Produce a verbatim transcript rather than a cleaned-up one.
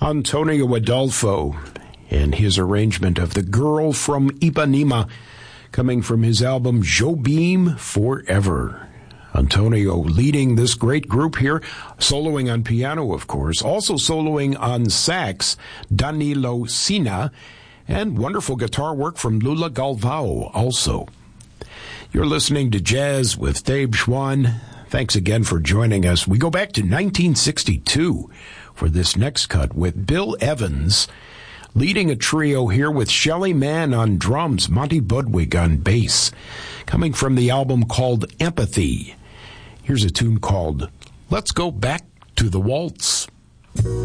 Antonio Adolfo and his arrangement of The Girl from Ipanema, coming from his album Jobim Forever. Antonio leading this great group here, soloing on piano, of course, also soloing on sax, Danilo Sina, and wonderful guitar work from Lula Galvao also. You're listening to Jazz with Dave Schwann. Thanks again for joining us. We go back to nineteen sixty-two for this next cut with Bill Evans leading a trio here with Shelly Manne on drums, Monty Budwig on bass, coming from the album called Empathy. Here's a tune called Let's Go Back to the Waltz.